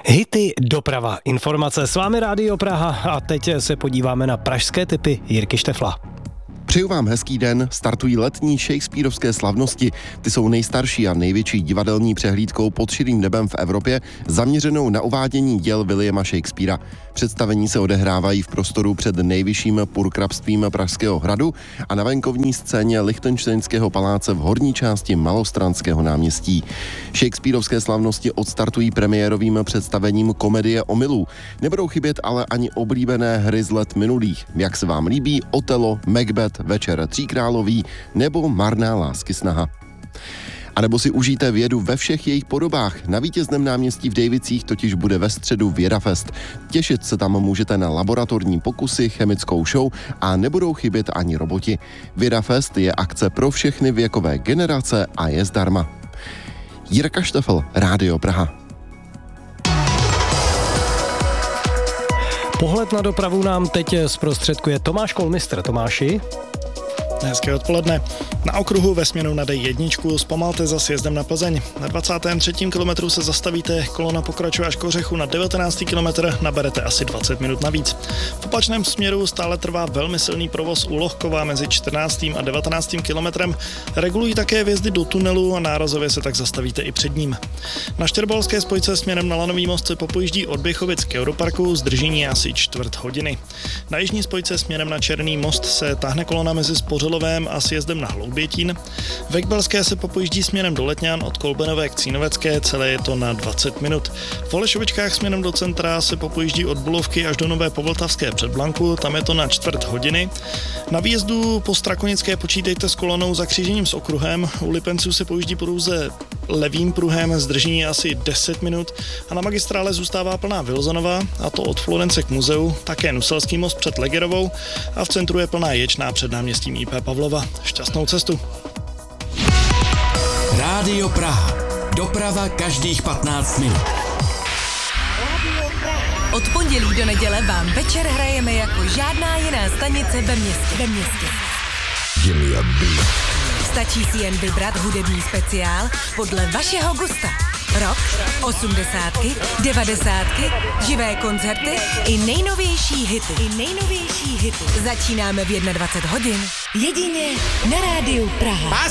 Hity, doprava, informace. S vámi Rádio Praha a teď se podíváme na pražské tipy Jirky Štefla. Přeju vám hezký den, startují letní shakespearovské slavnosti. Ty jsou nejstarší a největší divadelní přehlídkou pod širým nebem v Evropě, zaměřenou na uvádění děl Williama Shakespeara. Představení se odehrávají v prostoru před nejvyšším purkrabstvím Pražského hradu a na venkovní scéně Lichtenštejnského paláce v horní části Malostranského náměstí. Shakespearovské slavnosti odstartují premiérovým představením komedie Omylů. Nebudou chybět ale ani oblíbené hry z let minulých. Jak se vám líbí Otelo, Macbeth, Večer tříkrálový nebo Marná lásky snaha. A nebo si užijte vědu ve všech jejich podobách. Na Vítězném náměstí v Dejvicích totiž bude ve středu Vědafest. Těšit se tam můžete na laboratorní pokusy, chemickou show a nebudou chybět ani roboti. Vědafest je akce pro všechny věkové generace a je zdarma. Jirka Štefl, Rádio Praha. Pohled na dopravu nám teď zprostředkuje Tomáš Kolmistr. Tomáši? Hezké odpoledne. Na okruhu ve směru na D1 zpomalte za sjezdem na Plzeň. Na 23. kilometru se zastavíte, kolona pokračuje až k Ořechu, na 19. kilometr naberete asi 20 minut navíc. V opačném směru stále trvá velmi silný provoz u Lohkova mezi 14. a 19. kilometrem. Regulují také vjezdy do tunelu a nárazově se tak zastavíte i před ním. Na Štěrbalské spojce směrem na Lanový most se popojíždí od Běchovic k Europarku, zdržení asi čtvrt hodiny. Na jižní spojce směrem na Černý most se táhne kolona mezi Spořilovem a sjezdem na Hloubětín. Ve Kbelské se popojíždí směrem do Letňan od Kolbenové k Cínovecké, celé je to na 20 minut. V Holešovičkách směrem do centra se popojíždí od Bulovky až do Nové Povltavské před Blanku, tam je to na čtvrt hodiny. Na výjezdu po Strakonické počítejte s kolonou za křížením s okruhem, u Lipenců se pojíždí pouze levým pruhem, zdržení asi 10 minut a na magistrále zůstává plná Vilzonova, a to od Florence k muzeu, také Nuselský most před Legerovou a v centru je plná Ječná před náměstím IP Pavlova. Šťastnou cestu. Rádio Praha. Doprava každých 15 minut. Od pondělí do neděle vám večer hrajeme jako žádná jiná stanice ve městě. Stačí si jen vybrat hudební speciál podle vašeho gusta. Rock, 80, 90, živé koncerty i nejnovější hity. Začínáme v 21 hodin. Jedině na Rádiu Praha.